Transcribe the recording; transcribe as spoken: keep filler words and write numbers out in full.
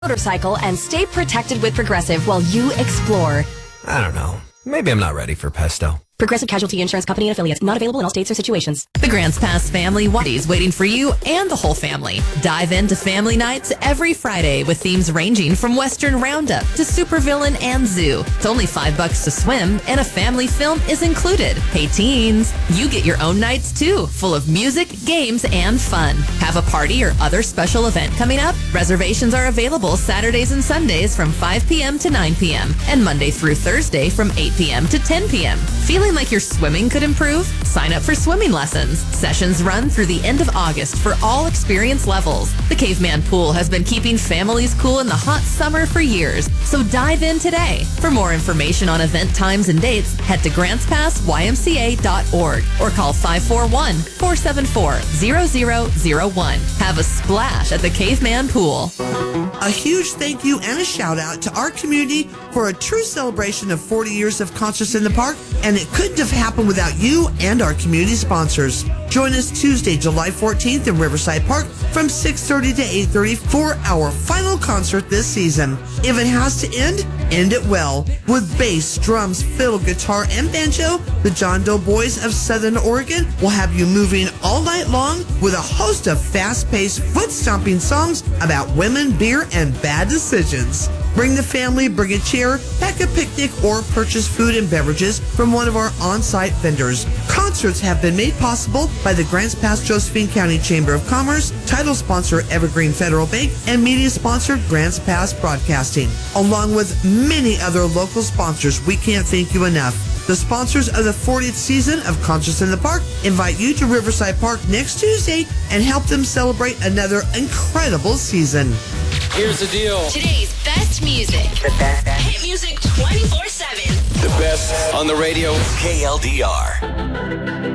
motorcycle and stay protected with Progressive while you explore. I don't know. Maybe I'm not ready for pesto. Progressive Casualty Insurance Company and affiliates. Not available in all states or situations. The Grants Pass Family Parties waiting for you and the whole family. Dive into family nights every Friday with themes ranging from Western Roundup to Supervillain and Zoo. It's only five bucks to swim and a family film is included. Hey teens, you get your own nights too, full of music, games, and fun. Have a party or other special event coming up? Reservations are available Saturdays and Sundays from five p.m. to nine p.m. and Monday through Thursday from eight p.m. to ten p.m. Feeling like your swimming could improve? Sign up for swimming lessons. Sessions run through the end of August for all experience levels. The Caveman Pool has been keeping families cool in the hot summer for years, so dive in today. For more information on event times and dates, head to grants pass y m c a dot org or call five four one, four seven four, zero zero zero one. Have a splash at the Caveman Pool. A huge thank you and a shout out to our community for a true celebration of forty years of Concerts in the Park, and it couldn't have happened without you and our community sponsors. Join us Tuesday, July fourteenth in Riverside Park from six thirty to eight thirty for our final concert this season. If it has to end, end it well. With bass, drums, fiddle, guitar, and banjo, the John Doe Boys of Southern Oregon will have you moving all night long with a host of fast-paced, foot-stomping songs about women, beer, and bad decisions. Bring the family, bring a chair, pack a picnic, or purchase food and beverages from one of our on-site vendors. Concerts have been made possible by the Grants Pass Josephine County Chamber of Commerce, title sponsor Evergreen Federal Bank, and media sponsor Grants Pass Broadcasting. Along with many other local sponsors, we can't thank you enough. The sponsors of the fortieth season of Concerts in the Park invite you to Riverside Park next Tuesday and help them celebrate another incredible season. Here's the deal. Today's best music. The best. Hit music twenty-four seven. The best on the radio. K L D R.